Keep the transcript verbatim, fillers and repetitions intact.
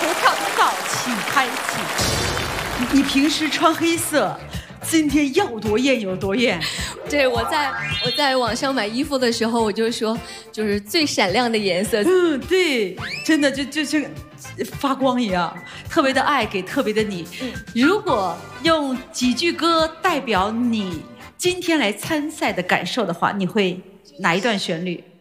投票通道请开启。你平时穿黑色，今天要多艳有多艳。 对，我在我在网上买衣服的时候，我就说就是最闪亮的颜色。 嗯，对，真的就就就发光一样，特别的爱给特别的你。嗯，如果用几句歌代表你今天来参赛的感受的话，你会哪一段旋律？